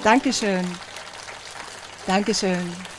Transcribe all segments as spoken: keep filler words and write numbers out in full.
Dankeschön. Dankeschön.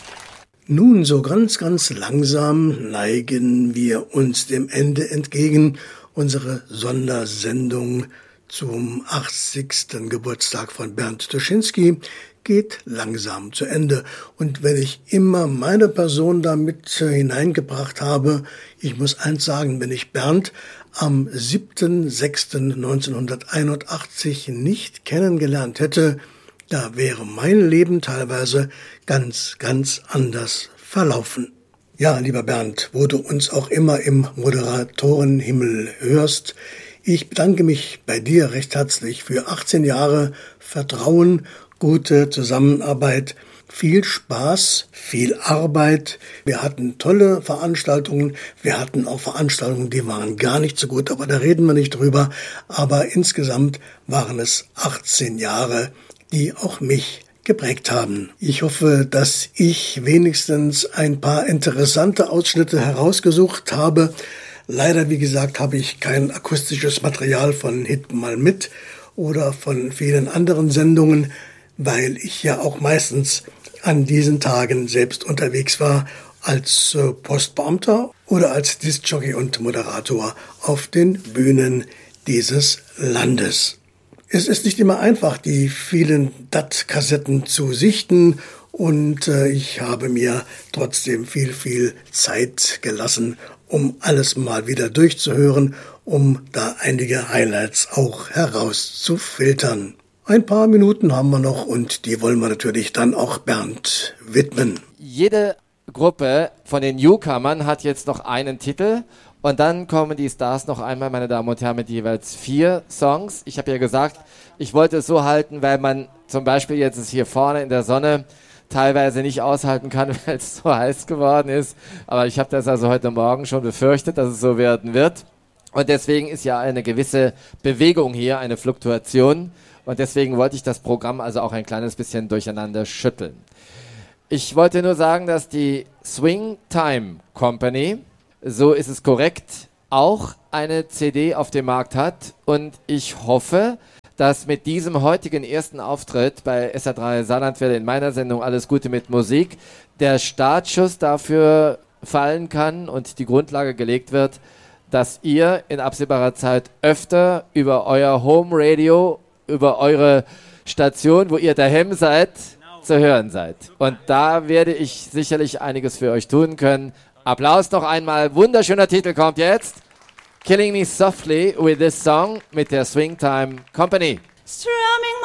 Nun, so ganz, ganz langsam neigen wir uns dem Ende entgegen. Unsere Sondersendung zum achtzigsten Geburtstag von Bernd Tuschinski geht langsam zu Ende. Und wenn ich immer meine Person damit hineingebracht habe, ich muss eins sagen, wenn ich Bernd am siebten sechsten neunzehnhunderteinundachtzig nicht kennengelernt hätte, da wäre mein Leben teilweise ganz, ganz anders verlaufen. Ja, lieber Bernd, wo du uns auch immer im Moderatorenhimmel hörst, ich bedanke mich bei dir recht herzlich für achtzehn Jahre Vertrauen, gute Zusammenarbeit, viel Spaß, viel Arbeit. Wir hatten tolle Veranstaltungen. Wir hatten auch Veranstaltungen, die waren gar nicht so gut, aber da reden wir nicht drüber. Aber insgesamt waren es achtzehn Jahre, die auch mich geprägt haben. Ich hoffe, dass ich wenigstens ein paar interessante Ausschnitte herausgesucht habe. Leider, wie gesagt, habe ich kein akustisches Material von Hit mal mit oder von vielen anderen Sendungen, weil ich ja auch meistens an diesen Tagen selbst unterwegs war als Postbeamter oder als Diskjockey und Moderator auf den Bühnen dieses Landes. Es ist nicht immer einfach, die vielen D A T-Kassetten zu sichten und äh, ich habe mir trotzdem viel, viel Zeit gelassen, um alles mal wieder durchzuhören, um da einige Highlights auch herauszufiltern. Ein paar Minuten haben wir noch und die wollen wir natürlich dann auch Bernd widmen. Jede Gruppe von den Newcomern hat jetzt noch einen Titel. Und dann kommen die Stars noch einmal, meine Damen und Herren, mit jeweils vier Songs. Ich habe ja gesagt, ich wollte es so halten, weil man zum Beispiel jetzt hier vorne in der Sonne teilweise nicht aushalten kann, weil es so heiß geworden ist. Aber ich habe das also heute Morgen schon befürchtet, dass es so werden wird. Und deswegen ist ja eine gewisse Bewegung hier, eine Fluktuation. Und deswegen wollte ich das Programm also auch ein kleines bisschen durcheinander schütteln. Ich wollte nur sagen, dass die Swing Time Company, so ist es korrekt, auch eine C D auf dem Markt hat. Und ich hoffe, dass mit diesem heutigen ersten Auftritt bei S R drei Saarlandwelle in meiner Sendung Alles Gute mit Musik der Startschuss dafür fallen kann und die Grundlage gelegt wird, dass ihr in absehbarer Zeit öfter über euer Home Radio, über eure Station, wo ihr daheim seid, zu hören seid. Und da werde ich sicherlich einiges für euch tun können. Applaus noch einmal. Wunderschöner Titel kommt jetzt. Killing Me Softly with this song mit der Swing Time Company. Strumming